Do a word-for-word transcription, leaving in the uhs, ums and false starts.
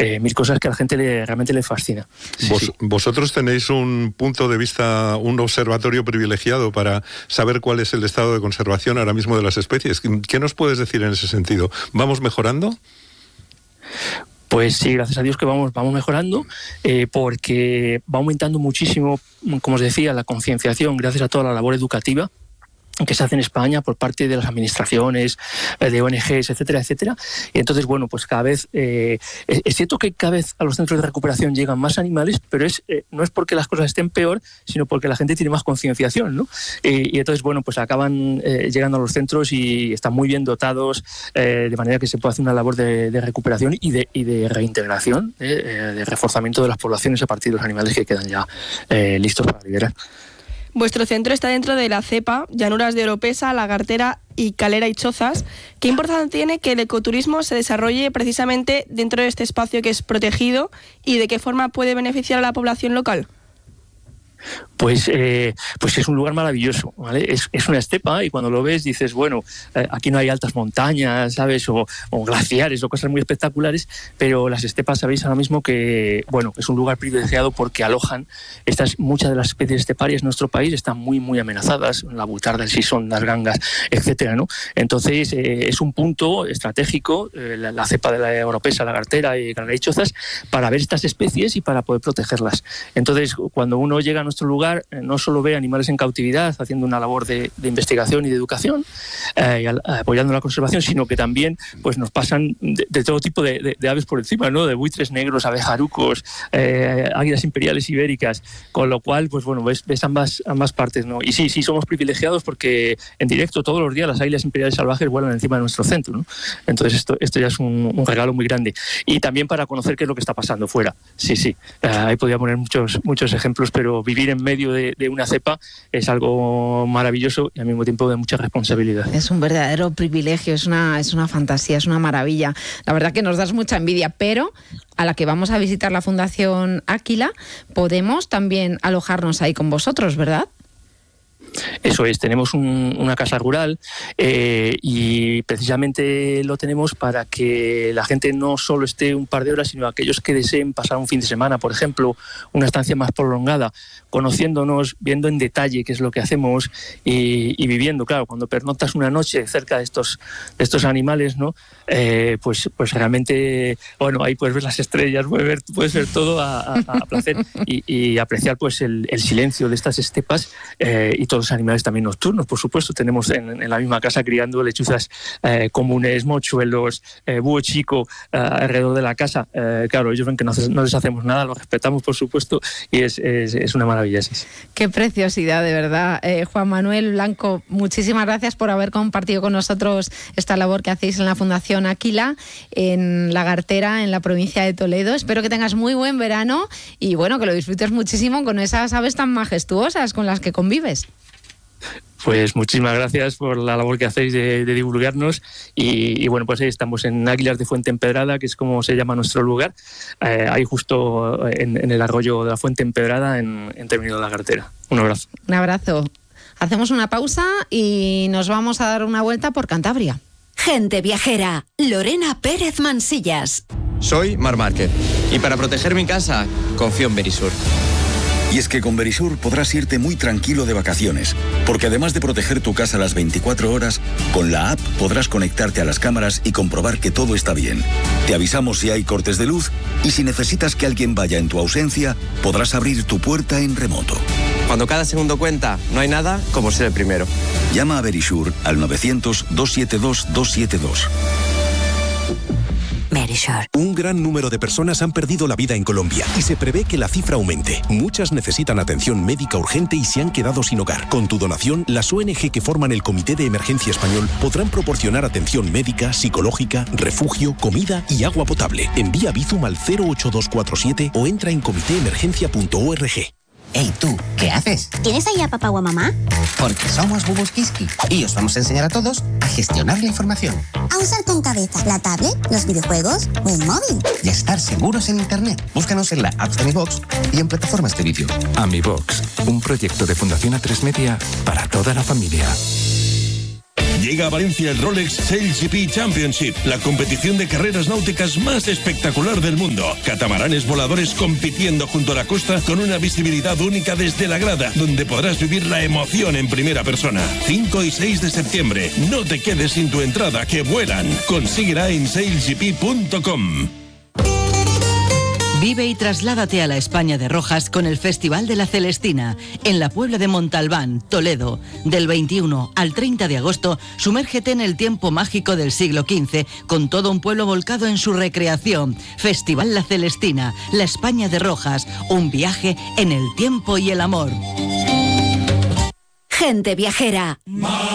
eh, mil cosas que a la gente le, realmente le fascina. Sí, Vos, sí. Vosotros tenéis un punto de vista, un observatorio privilegiado para saber cuál es el estado de conservación ahora mismo de las especies. ¿Qué nos puedes decir en ese sentido? ¿Vamos mejorando? Pues sí, gracias a Dios que vamos, vamos mejorando, eh, porque va aumentando muchísimo, como os decía, la concienciación gracias a toda la labor educativa que se hace en España por parte de las administraciones, de O N Ges, etcétera, etcétera. Y entonces, bueno, pues cada vez, eh, es cierto que cada vez a los centros de recuperación llegan más animales, pero es eh, no es porque las cosas estén peor, sino porque la gente tiene más concienciación, ¿no? Eh, y entonces, bueno, pues acaban eh, llegando a los centros y están muy bien dotados, eh, de manera que se puede hacer una labor de, de recuperación y de, y de reintegración, eh, de reforzamiento de las poblaciones a partir de los animales que quedan ya eh, listos para liberar. Vuestro centro está dentro de la cepa, Llanuras de Oropesa, Lagartera y Calera y Chozas. ¿Qué importancia tiene que el ecoturismo se desarrolle precisamente dentro de este espacio que es protegido y de qué forma puede beneficiar a la población local? Pues, eh, pues es un lugar maravilloso, ¿vale? Es, es una estepa y cuando lo ves dices, bueno, eh, aquí no hay altas montañas, ¿sabes? O, o glaciares o cosas muy espectaculares, pero las estepas sabéis ahora mismo que, bueno, es un lugar privilegiado porque alojan estas, muchas de las especies esteparias en nuestro país están muy, muy amenazadas, la butarda, el sisón, las gangas, etcétera, ¿no? Entonces, eh, es un punto estratégico, eh, la, la cepa de la Oropesa, Lagartera y Calera y Chozas, para ver estas especies y para poder protegerlas. Entonces, cuando uno llega a nuestro lugar, no solo ve animales en cautividad haciendo una labor de, de investigación y de educación, eh, apoyando la conservación, sino que también pues, nos pasan de, de todo tipo de, de, de aves por encima, ¿no? De buitres negros, abejarucos, eh, águilas imperiales ibéricas, con lo cual, pues bueno, ves, ves ambas, ambas partes, ¿no? Y sí, sí, somos privilegiados porque en directo todos los días las águilas imperiales salvajes vuelan encima de nuestro centro, ¿no? Entonces esto, esto ya es un, un regalo muy grande. Y también para conocer qué es lo que está pasando fuera. Sí, sí, eh, ahí podría poner muchos, muchos ejemplos, pero vivir en medio De, de una cepa es algo maravilloso y al mismo tiempo de mucha responsabilidad. Es un verdadero privilegio, es una, es una fantasía, es una maravilla. La verdad que nos das mucha envidia, pero a la que vamos a visitar la Fundación Áquila podemos también alojarnos ahí con vosotros, ¿verdad? Eso es, tenemos un, una casa rural eh, y precisamente lo tenemos para que la gente no solo esté un par de horas, sino aquellos que deseen pasar un fin de semana, por ejemplo, una estancia más prolongada, conociéndonos, viendo en detalle qué es lo que hacemos y, y viviendo. Claro, cuando pernoctas una noche cerca de estos, de estos animales, ¿no? Eh, pues, pues realmente, bueno, ahí puedes ver las estrellas, puedes ver, puedes ver todo a, a, a placer y, y apreciar pues el, el silencio de estas estepas eh, y todos los animales también nocturnos, por supuesto. Tenemos en, en la misma casa criando lechuzas eh, comunes, mochuelos, eh, búho chico eh, alrededor de la casa. Eh, claro, ellos ven que no, no les hacemos nada, los respetamos, por supuesto, y es, es, es una maravilla. Sí. Qué preciosidad, de verdad. Eh, Juan Manuel Blanco, muchísimas gracias por haber compartido con nosotros esta labor que hacéis en la Fundación Áquila, en Lagartera, en la provincia de Toledo. Espero que tengas muy buen verano y bueno, que lo disfrutes muchísimo con esas aves tan majestuosas con las que convives. Pues muchísimas gracias por la labor que hacéis de, de divulgarnos y, y bueno, pues ahí estamos en Águilas de Fuente Empedrada, que es como se llama nuestro lugar, eh, ahí justo en, en el arroyo de la Fuente Empedrada, en, en término de Lagartera. Un abrazo. Un abrazo. Hacemos una pausa y nos vamos a dar una vuelta por Cantabria. Gente viajera, Lorena Pérez Mansillas. Soy Mar Márquez y para proteger mi casa confío en Verisur. Y es que con Verisur podrás irte muy tranquilo de vacaciones, porque además de proteger tu casa las veinticuatro horas, con la app podrás conectarte a las cámaras y comprobar que todo está bien. Te avisamos si hay cortes de luz y si necesitas que alguien vaya en tu ausencia, podrás abrir tu puerta en remoto. Cuando cada segundo cuenta, no hay nada como ser el primero. Llama a Verisur al novecientos, doscientos setenta y dos, doscientos setenta y dos. Verisur. Un gran número de personas han perdido la vida en Colombia y se prevé que la cifra aumente. Muchas necesitan atención médica urgente y se han quedado sin hogar. Con tu donación, las O N Ge que forman el Comité de Emergencia Español podrán proporcionar atención médica, psicológica, refugio, comida y agua potable. Envía Bizum al cero ocho dos cuatro siete o entra en comité emergencia punto org. Hey, tú, ¿qué haces? ¿Tienes ahí a papá o a mamá? Porque somos Bubus Kiski y os vamos a enseñar a todos a gestionar la información. A usar con cabeza la tablet, los videojuegos o el móvil. Y a estar seguros en Internet. Búscanos en la app de AmiBox y en plataformas de vídeo. AmiBox, un proyecto de Fundación A tres Media para toda la familia. Llega a Valencia el Rolex SailGP Championship, la competición de carreras náuticas más espectacular del mundo. Catamaranes voladores compitiendo junto a la costa con una visibilidad única desde la grada, donde podrás vivir la emoción en primera persona. cinco y seis de septiembre. No te quedes sin tu entrada, que vuelan. Consíguela en sailgp punto com. Vive y trasládate a la España de Rojas con el Festival de la Celestina, en la Puebla de Montalbán, Toledo. Del veintiuno al treinta de agosto, sumérgete en el tiempo mágico del siglo quince, con todo un pueblo volcado en su recreación. Festival La Celestina, la España de Rojas, un viaje en el tiempo y el amor. Gente viajera.